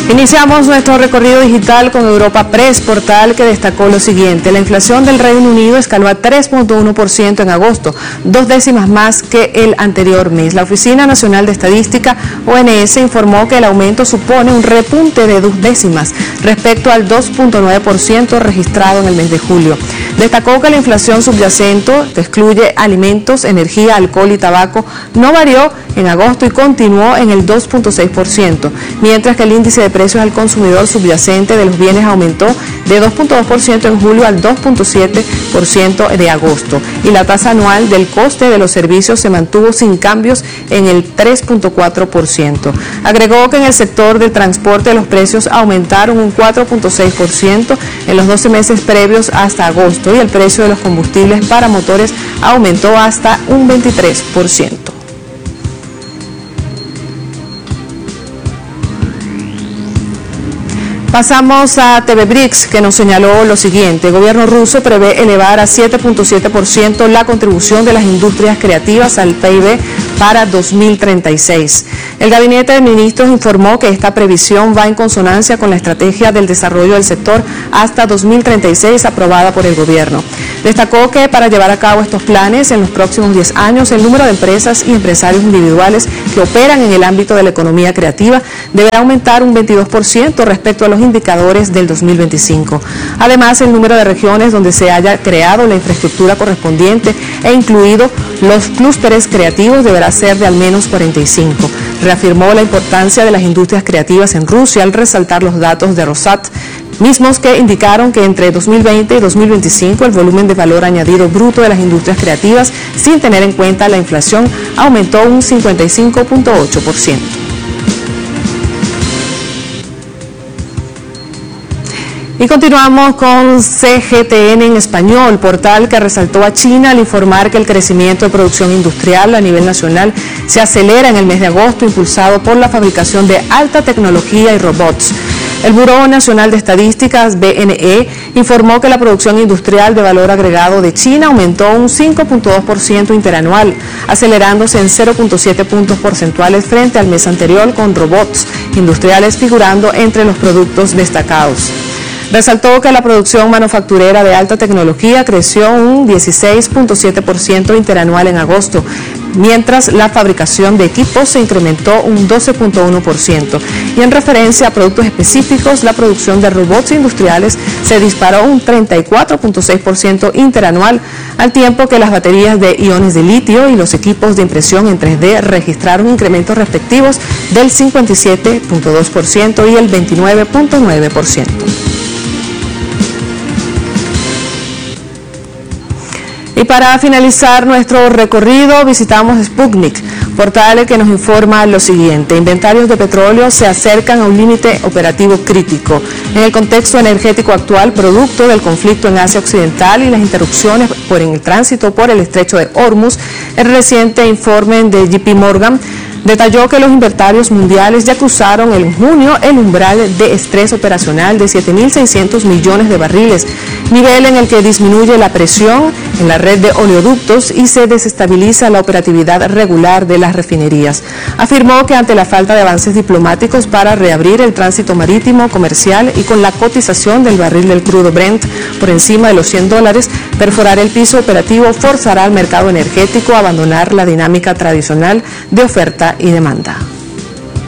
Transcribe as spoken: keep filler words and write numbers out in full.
Iniciamos nuestro recorrido digital con Europa Press, portal que destacó lo siguiente. La inflación del Reino Unido escaló a tres punto uno por ciento en agosto, dos décimas más que el anterior mes. La Oficina Nacional de Estadística, O N S, informó que el aumento supone un repunte de dos décimas respecto al dos punto nueve por ciento registrado en el mes de julio. Destacó que la inflación subyacente, que excluye alimentos, energía, alcohol y tabaco, no varió en agosto y continuó en el dos punto seis por ciento, mientras que el índice de precios al consumidor subyacente de los bienes aumentó de dos punto dos por ciento en julio al dos punto siete por ciento de agosto, y la tasa anual del coste de los servicios se mantuvo sin cambios en el tres punto cuatro por ciento. Agregó que en el sector del transporte los precios aumentaron un cuatro punto seis por ciento en los doce meses previos hasta agosto, y el precio de los combustibles para motores aumentó hasta un veintitrés por ciento. Pasamos a T V Brix, que nos señaló lo siguiente. El gobierno ruso prevé elevar a siete punto siete por ciento la contribución de las industrias creativas al P I B para dos mil treinta y seis. El Gabinete de Ministros informó que esta previsión va en consonancia con la estrategia del desarrollo del sector hasta dos mil treinta y seis aprobada por el gobierno. Destacó que para llevar a cabo estos planes en los próximos diez años, el número de empresas y empresarios individuales que operan en el ámbito de la economía creativa deberá aumentar un veintidós por ciento respecto a los indicadores del dos mil veinticinco. Además, el número de regiones donde se haya creado la infraestructura correspondiente e incluido los clústeres creativos deberá ser de al menos cuarenta y cinco. Reafirmó la importancia de las industrias creativas en Rusia al resaltar los datos de Rosat, mismos que indicaron que entre dos mil veinte y dos mil veinticinco el volumen de valor añadido bruto de las industrias creativas, sin tener en cuenta la inflación, aumentó un cincuenta y cinco punto ocho por ciento. Y continuamos con C G T N en español, portal que resaltó a China al informar que el crecimiento de producción industrial a nivel nacional se acelera en el mes de agosto, impulsado por la fabricación de alta tecnología y robots. El Buró Nacional de Estadísticas, B N E, informó que la producción industrial de valor agregado de China aumentó un cinco punto dos por ciento interanual, acelerándose en cero punto siete puntos porcentuales frente al mes anterior, con robots industriales figurando entre los productos destacados. Resaltó que la producción manufacturera de alta tecnología creció un dieciséis punto siete por ciento interanual en agosto, mientras la fabricación de equipos se incrementó un doce punto uno por ciento. Y en referencia a productos específicos, la producción de robots industriales se disparó un treinta y cuatro punto seis por ciento interanual, al tiempo que las baterías de iones de litio y los equipos de impresión en tres D registraron incrementos respectivos del cincuenta y siete punto dos por ciento y el veintinueve punto nueve por ciento. Y para finalizar nuestro recorrido, visitamos Sputnik, portal que nos informa lo siguiente. Inventarios de petróleo se acercan a un límite operativo crítico. En el contexto energético actual, producto del conflicto en Asia Occidental y las interrupciones por el tránsito por el estrecho de Hormuz, el reciente informe de J P Morgan detalló que los inventarios mundiales ya cruzaron en junio el umbral de estrés operacional de siete mil seiscientos millones de barriles, nivel en el que disminuye la presión en la red de oleoductos y se desestabiliza la operatividad regular de las refinerías. Afirmó que ante la falta de avances diplomáticos para reabrir el tránsito marítimo comercial y con la cotización del barril del crudo Brent por encima de los cien dólares, perforar el piso operativo forzará al mercado energético a abandonar la dinámica tradicional de oferta y demanda.